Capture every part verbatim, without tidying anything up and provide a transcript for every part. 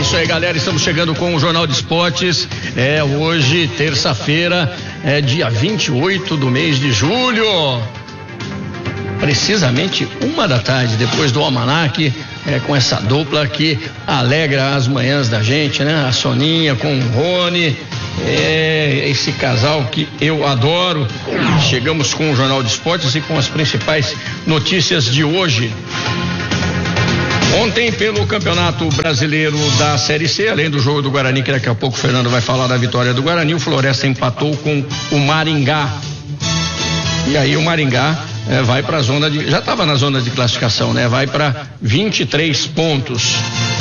isso aí, galera, estamos chegando com o Jornal de Esportes. É hoje, terça-feira, é dia vinte e oito do mês de julho. Precisamente uma da tarde, depois do almanaque, é, com essa dupla que alegra as manhãs da gente, né? A Soninha com o Rony, é, esse casal que eu adoro. Chegamos com o Jornal de Esportes e com as principais notícias de hoje. Ontem, pelo Campeonato Brasileiro da Série C, além do jogo do Guarani, que daqui a pouco o Fernando vai falar da vitória do Guarani, o Floresta empatou com o Maringá. E aí o Maringá é, vai para a zona de... Já estava na zona de classificação, né? Vai para vinte e três pontos.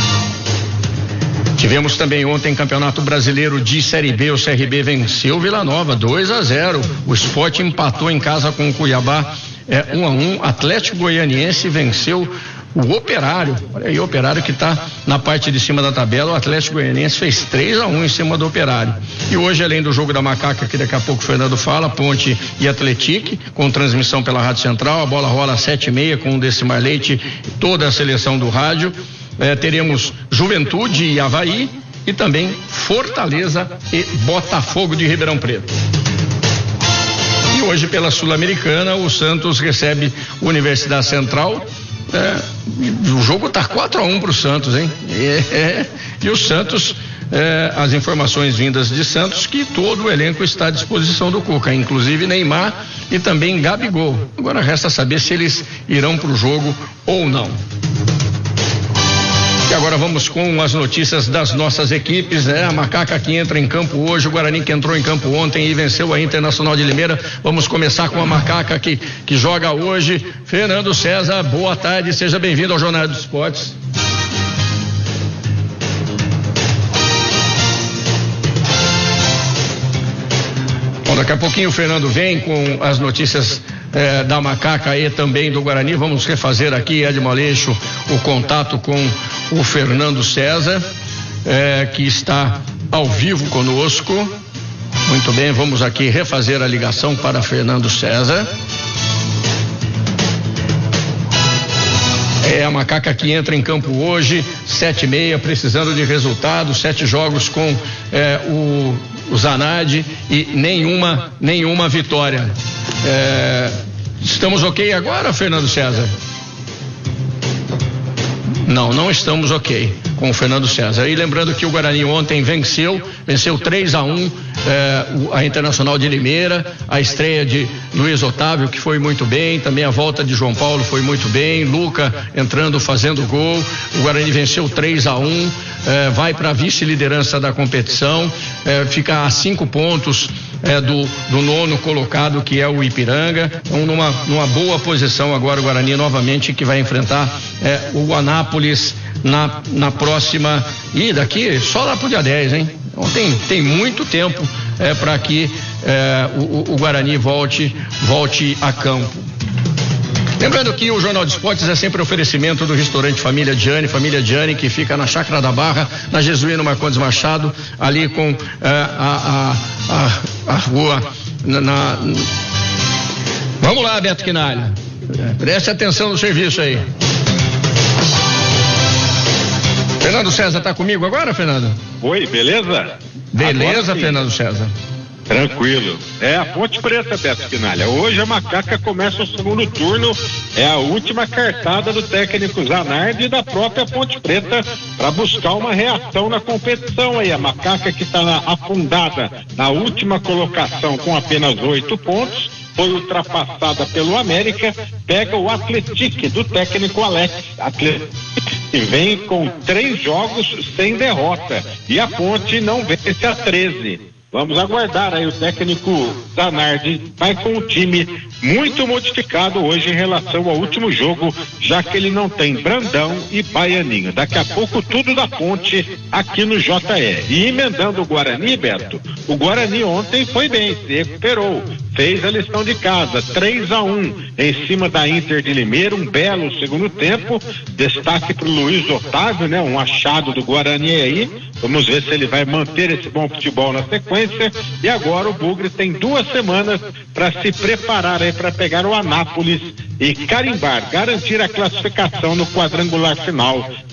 Tivemos também ontem Campeonato Brasileiro de Série B. O C R B venceu o Vila Nova dois a zero. O Sport empatou em casa com o Cuiabá é, um a um. Atlético Goianiense venceu o Operário. Olha aí, o Operário que está na parte de cima da tabela. O Atlético Goianiense fez três a um em cima do Operário. E hoje, além do jogo da Macaca, que daqui a pouco o Fernando fala, Ponte e Atlético, com transmissão pela Rádio Central, a bola rola às sete e meia com o Decimar Leite, toda a seleção do rádio. É, teremos Juventude e Avaí e também Fortaleza e Botafogo de Ribeirão Preto. E hoje, pela Sul-Americana, o Santos recebe a Universidade Central. É, o jogo tá quatro a um pro Santos, hein? É, é, e o Santos, é, as informações vindas de Santos, que todo o elenco está à disposição do Cuca, inclusive Neymar e também Gabigol. Agora resta saber se eles irão pro jogo ou não. E agora vamos com as notícias das nossas equipes, né? A Macaca que entra em campo hoje, o Guarani que entrou em campo ontem e venceu a Internacional de Limeira. Vamos começar com a Macaca que, que joga hoje. Fernando César, boa tarde, seja bem-vindo ao Jornal dos Esportes. Bom, daqui a pouquinho o Fernando vem com as notícias eh, da Macaca e também do Guarani. Vamos refazer aqui, Edmo Aleixo, o contato com o Fernando César, eh, que está ao vivo conosco. Muito bem, vamos aqui refazer a ligação para Fernando César. É a Macaca que entra em campo hoje, sete e meia, precisando de resultados, sete jogos com eh, o, o Zanardi e nenhuma, nenhuma vitória. Eh, estamos ok agora, Fernando César? Não, não estamos ok com o Fernando César. E lembrando que o Guarani ontem venceu, venceu três a um eh, a Internacional de Limeira, a estreia de Luiz Otávio, que foi muito bem, também a volta de João Paulo foi muito bem, Luca entrando, fazendo gol. O Guarani venceu três a um, eh, vai para a vice-liderança da competição, eh, fica a cinco pontos eh, do, do nono colocado, que é o Ipiranga. Então, numa, numa boa posição agora o Guarani novamente, que vai enfrentar eh, o Anápolis na, na próxima, e daqui só lá pro dia dez, hein? Então tem, tem muito tempo é, para que é, o, o Guarani volte, volte a campo. Lembrando que o Jornal de Esportes é sempre oferecimento do restaurante Família Gianni, Família Gianni, que fica na Chácara da Barra, na Jesuíno Marcondes Machado, ali com é, a, a, a, a rua na, na... Vamos lá, Beto Quinalha, preste atenção no serviço aí. Fernando César tá comigo agora, Fernando? Oi, beleza? Beleza, Fernando César. Tranquilo. É a Ponte Preta, Beto Quinalha. Hoje a Macaca começa o segundo turno, é a última cartada do técnico Zanardi e da própria Ponte Preta para buscar uma reação na competição aí. A Macaca que está afundada na última colocação com apenas oito pontos, foi ultrapassada pelo América, pega o Atlético do técnico Alex. Atlético que vem com três jogos sem derrota e a Ponte não vence a treze. Vamos aguardar aí, o técnico Zanardi vai com o time muito modificado hoje em relação ao último jogo, já que ele não tem Brandão e Baianinho. Daqui a pouco tudo da Ponte aqui no J R. E emendando o Guarani, Beto, o Guarani ontem foi bem, se recuperou, fez a lição de casa, três a um em cima da Inter de Limeira, um belo segundo tempo, destaque para o Luiz Otávio, né? Um achado do Guarani aí, vamos ver se ele vai manter esse bom futebol na sequência. E agora o Bugre tem duas semanas para se preparar aí para pegar o Anápolis e carimbar, garantir a classificação no quadrangular final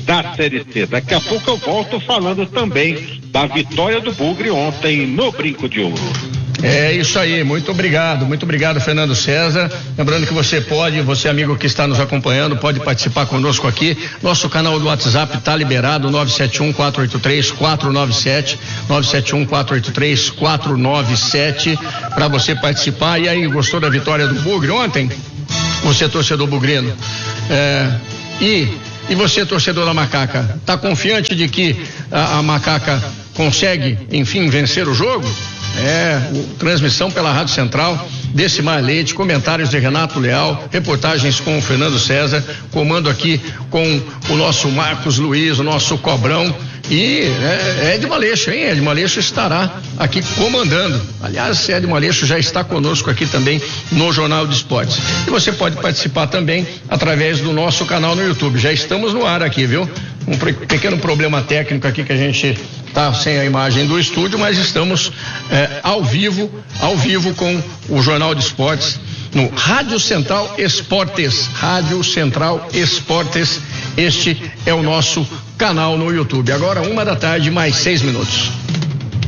da Série C. Daqui a pouco eu volto falando também da vitória do Bugre ontem no Brinco de Ouro. É isso aí, muito obrigado, muito obrigado, Fernando César. Lembrando que você pode, você amigo que está nos acompanhando, pode participar conosco aqui. Nosso canal do WhatsApp está liberado, nove sete um, quatro oito três, quatro nove sete, nove sete um, quatro oito três, quatro nove sete, para você participar. E aí, gostou da vitória do Bugre ontem? Você, torcedor bugrino. É, e, e você, torcedor da Macaca, está confiante de que a, a Macaca consegue, enfim, vencer o jogo? É, o, transmissão pela Rádio Central, Decimar Leite, comentários de Renato Leal, reportagens com o Fernando César, comando aqui com o nosso Marcos Luiz, o nosso Cobrão, e é, Edmo Aleixo, hein? Edmo Aleixo estará aqui comandando. Aliás, Edmo Aleixo já está conosco aqui também no Jornal de Esportes. E você pode participar também através do nosso canal no YouTube. Já estamos no ar aqui, viu? Um pequeno problema técnico aqui que a gente tá sem a imagem do estúdio, mas estamos eh, ao vivo, ao vivo com o Jornal de Esportes no Rádio Central Esportes, Rádio Central Esportes. Este é o nosso canal no YouTube. Agora uma da tarde, mais seis minutos.